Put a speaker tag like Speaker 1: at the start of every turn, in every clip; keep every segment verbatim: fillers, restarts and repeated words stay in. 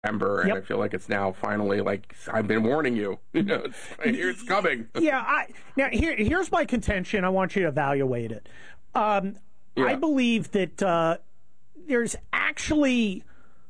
Speaker 1: November, and
Speaker 2: Yep.
Speaker 1: I feel like it's now finally like I've been warning you. You know, it's, here it's coming.
Speaker 2: Yeah. I, now here, here's my contention. I want you to evaluate it. Um,
Speaker 1: Yeah.
Speaker 2: I believe that uh, there's actually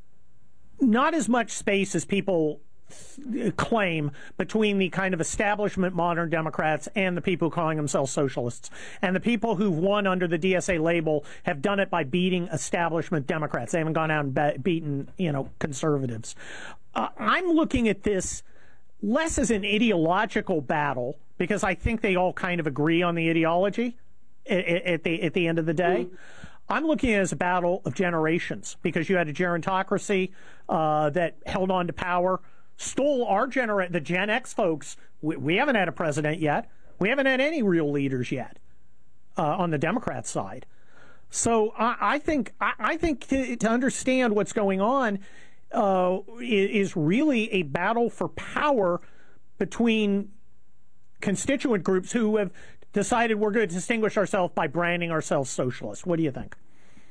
Speaker 2: not as much space as people th- claim between the kind of establishment modern Democrats and the people calling themselves socialists. And the people who've won under the D S A label have done it by beating establishment Democrats. They haven't gone out and be- beaten, you know, conservatives. Uh, I'm looking at this less as an ideological battle, because I think they all kind of agree on the ideology at, at the at the end of the day. Mm. I'm looking at it as a battle of generations, because you had a gerontocracy uh, that held on to power, stole our genera- the Gen X folks. We, we haven't had a president yet. We haven't had any real leaders yet uh, on the Democrat side. So I, I think I, I think to, to understand what's going on uh, is really a battle for power between constituent groups who have decided we're going to distinguish ourselves by branding ourselves socialist. What do you think?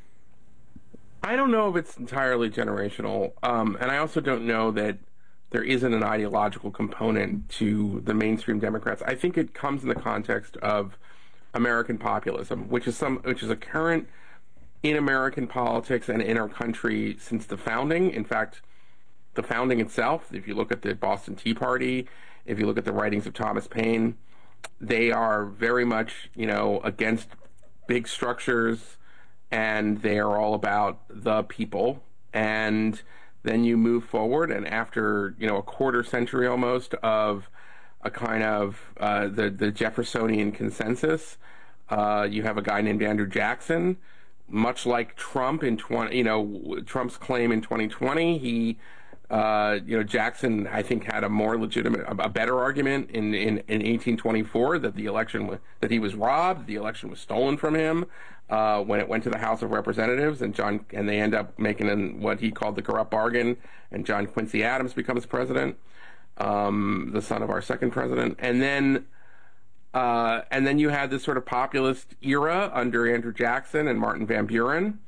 Speaker 1: I don't know if it's entirely generational, um, and I also don't know that there isn't an ideological component to the mainstream Democrats. I think it comes in the context of American populism, which is some which is a current in American politics and in our country since the founding. In fact, the founding itself, if you look at the Boston Tea Party, if you look at the writings of Thomas Paine, they are very much, you know, against big structures, and they are all about the people. And then you move forward, and after, you know, a quarter century almost of a kind of uh, the, the Jeffersonian consensus, uh, you have a guy named Andrew Jackson, much like Trump in twenty, you know, Trump's claim in twenty twenty, he Uh, you know, Jackson, I think, had a more legitimate, a better argument in, in, in eighteen twenty-four that the election was, that he was robbed, the election was stolen from him uh, when it went to the House of Representatives, and John, and they end up making an, what he called the corrupt bargain, and John Quincy Adams becomes president, um, the son of our second president, and then. Uh, and then you had this sort of populist era under Andrew Jackson and Martin Van Buren.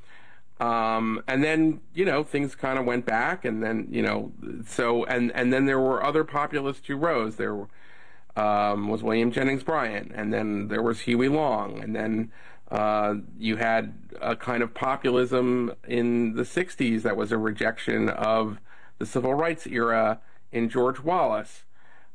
Speaker 1: Um, and then, you know, things kind of went back, and then, you know, so, and, and then there were other populists who rose. There um, was William Jennings Bryan, and then there was Huey Long, and then uh, you had a kind of populism in the sixties that was a rejection of the civil rights era in George Wallace.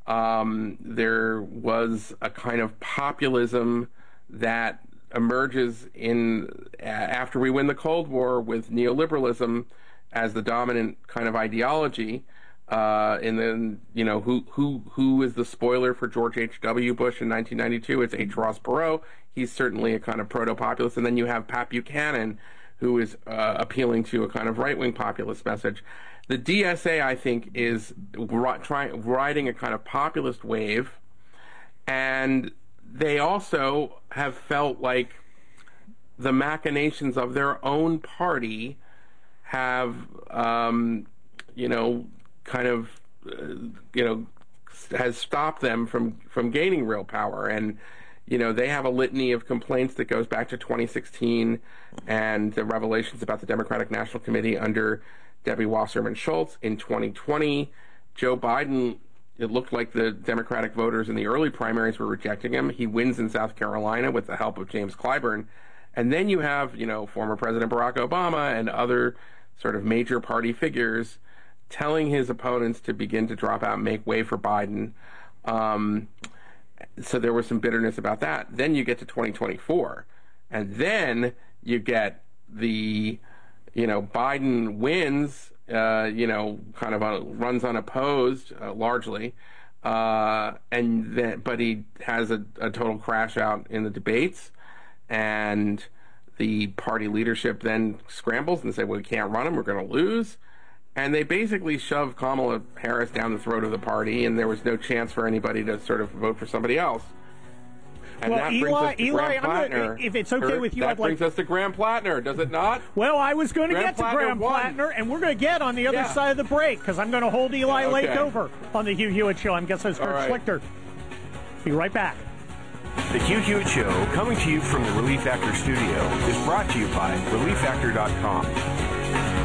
Speaker 1: Um, there was a kind of populism that emerges in after we win the Cold War with neoliberalism as the dominant kind of ideology. Uh, and then, you know, who who who is the spoiler for George H W. Bush in nineteen ninety-two? It's H. Ross Perot. He's certainly a kind of proto-populist. And then you have Pat Buchanan, who is uh, appealing to a kind of right-wing populist message. The D S A, I think, is ri- trying riding a kind of populist wave, and they also have felt like the machinations of their own party have, um, you know, kind of, uh, you know, has stopped them from, from gaining real power. And, you know, they have a litany of complaints that goes back to twenty sixteen and the revelations about the Democratic National Committee under Debbie Wasserman Schultz. In twenty twenty, Joe Biden, it looked like the Democratic voters in the early primaries were rejecting him. He wins in South Carolina with the help of James Clyburn. And then you have, you know, former President Barack Obama and other sort of major party figures telling his opponents to begin to drop out and make way for Biden. Um, so there was some bitterness about that. Then you get to twenty twenty-four, and then you get the, you know, Biden wins, uh, you know, kind of un- runs unopposed uh, largely, uh, and then but he has a, a total crash out in the debates, and the party leadership then scrambles and say, well, we can't run him, we're going to lose. And they basically shove Kamala Harris down the throat of the party, and there was no chance for anybody to sort of vote for somebody else. And
Speaker 2: well,
Speaker 1: that
Speaker 2: Eli,
Speaker 1: brings us to
Speaker 2: Eli,
Speaker 1: Graham Plattner.
Speaker 2: Gonna, if it's okay
Speaker 1: Kurt,
Speaker 2: with you,
Speaker 1: that
Speaker 2: I'd
Speaker 1: brings
Speaker 2: like...
Speaker 1: us to Graham Plattner, does it not?
Speaker 2: Well, I was going to
Speaker 1: Graham
Speaker 2: get to
Speaker 1: Plattner
Speaker 2: Graham
Speaker 1: won.
Speaker 2: Plattner, and we're going to get on the other
Speaker 1: Yeah.
Speaker 2: side of the break, because I'm going to hold Eli
Speaker 1: Okay.
Speaker 2: Lake over on the Hugh Hewitt Show. I'm guest host Kurt
Speaker 1: right.
Speaker 2: Schlichter. Be right back.
Speaker 3: The Hugh Hewitt Show, coming to you from the Relief Factor studio, is brought to you by relief factor dot com.